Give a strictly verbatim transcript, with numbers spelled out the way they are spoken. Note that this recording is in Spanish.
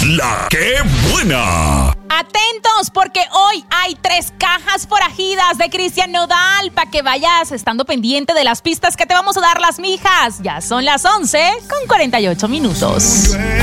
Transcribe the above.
La que buena. Atentos, porque hoy hay tres cajas forajidas de Cristian Nodal para que vayas estando pendiente de las pistas que te vamos a dar las mijas. Ya son las once con cuarenta y ocho minutos.